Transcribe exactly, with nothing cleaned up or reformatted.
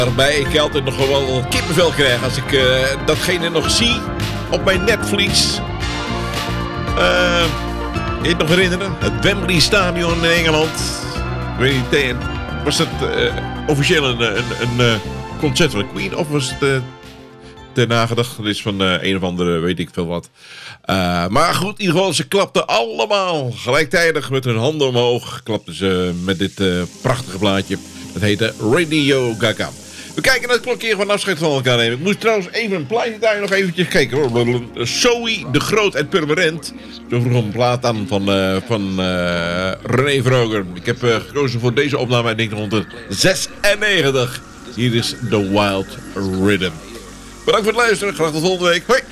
Waarbij ik altijd nog wel kippenvel krijg als ik uh, datgene nog zie op mijn Netflix. Uh, je het nog herinneren? Het Wembley Stadion in Engeland. Ik weet niet, was het uh, officieel een, een, een uh, concert van de Queen of was het uh, ter nagedachtenis van uh, een of andere, weet ik veel wat. Uh, maar goed, in ieder geval, ze klapten allemaal gelijktijdig met hun handen omhoog. Klapten ze met dit uh, prachtige plaatje. Dat heette Radio Gaga. We kijken naar het klokje van afscheid van elkaar nemen. Ik moet trouwens even een plaatje daar nog eventjes kijken hoor. Zoe de Groot uit Purmerend. Zo vroeg een plaat aan van, uh, van uh, René Vroger. Ik heb uh, gekozen voor deze opname uit negentien zesennegentig. Hier is The Wild Rhythm. Bedankt voor het luisteren. Graag tot volgende week. Hoi!